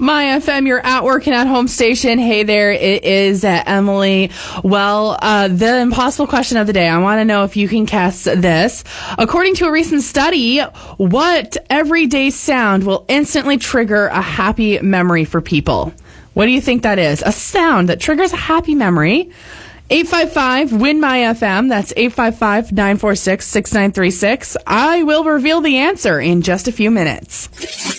My FM, your at work and at home station. Hey there, it is Emily. Well, the impossible question of the day. I want to know if you can guess this. According to a recent study, what everyday sound will instantly trigger a happy memory for people? What do you think that is? A sound that triggers a happy memory. 855-WIN-MY-FM. That's 855-946-6936. I will reveal the answer in just a few minutes.